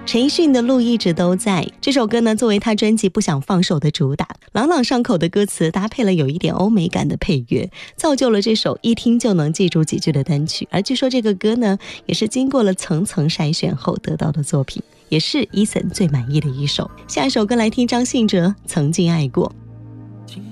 陈奕迅的路一直都在，这首歌呢作为他专辑不想放手的主打，朗朗上口的歌词搭配了有一点欧美感的配乐，造就了这首一听就能记住几句的单曲。而据说这个歌呢也是经过了层层筛选后得到的作品，也是 Eason 最满意的一首。下一首歌来听张信哲《曾经爱过》。